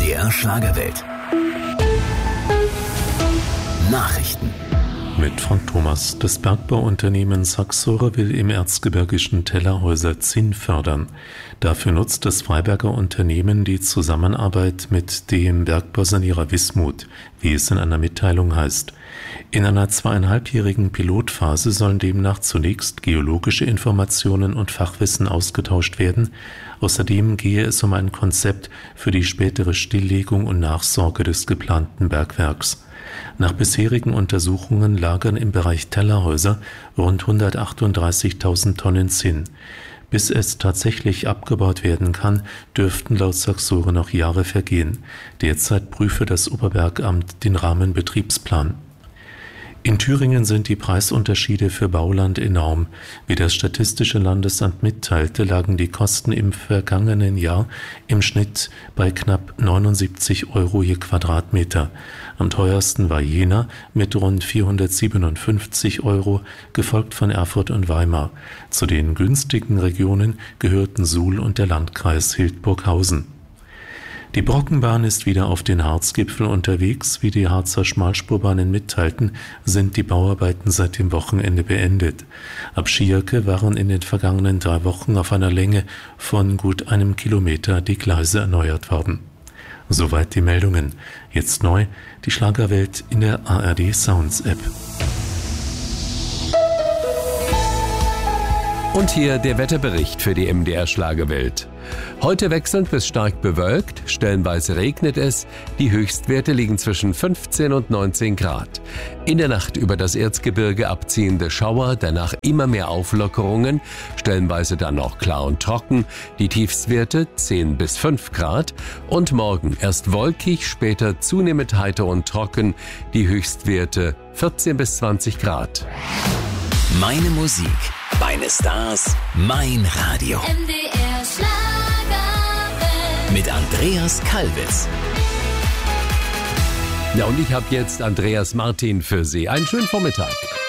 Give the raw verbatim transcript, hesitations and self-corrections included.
D R Schlagerwelt. Nachrichten. Mit Frank Thomas. Das Bergbauunternehmen Saxora will im erzgebirgischen Tellerhäuser Zinn fördern. Dafür nutzt das Freiberger Unternehmen die Zusammenarbeit mit dem Bergbausanierer Wismut, wie es in einer Mitteilung heißt. In einer zweieinhalbjährigen Pilotphase sollen demnach zunächst geologische Informationen und Fachwissen ausgetauscht werden. Außerdem gehe es um ein Konzept für die spätere Stilllegung und Nachsorge des geplanten Bergwerks. Nach bisherigen Untersuchungen lagern im Bereich Tellerhäuser rund hundertachtunddreißigtausend Tonnen Zinn. Bis es tatsächlich abgebaut werden kann, dürften laut Saxora noch Jahre vergehen. Derzeit prüfe das Oberbergamt den Rahmenbetriebsplan. In Thüringen sind die Preisunterschiede für Bauland enorm. Wie das Statistische Landesamt mitteilte, lagen die Kosten im vergangenen Jahr im Schnitt bei knapp neunundsiebzig Euro je Quadratmeter. Am teuersten war Jena mit rund vierhundertsiebenundfünfzig Euro, gefolgt von Erfurt und Weimar. Zu den günstigen Regionen gehörten Suhl und der Landkreis Hildburghausen. Die Brockenbahn ist wieder auf den Harzgipfel unterwegs. Wie die Harzer Schmalspurbahnen mitteilten, sind die Bauarbeiten seit dem Wochenende beendet. Ab Schierke waren in den vergangenen drei Wochen auf einer Länge von gut einem Kilometer die Gleise erneuert worden. Soweit die Meldungen. Jetzt neu die Schlagerwelt in der A R D Sounds App. Und hier der Wetterbericht für die M D R Schlagerwelt. Heute wechselnd bis stark bewölkt, stellenweise regnet es. Die Höchstwerte liegen zwischen fünfzehn und neunzehn Grad. In der Nacht über das Erzgebirge abziehende Schauer, danach immer mehr Auflockerungen, stellenweise dann noch klar und trocken. Die Tiefstwerte zehn bis fünf Grad. Und morgen erst wolkig, später zunehmend heiter und trocken. Die Höchstwerte vierzehn bis zwanzig Grad. Meine Musik, meine Stars, mein Radio. M D R Schlagerwelt. Mit Andreas Kalbitz. Ja, und ich habe jetzt Andreas Martin für Sie. Einen schönen Vormittag.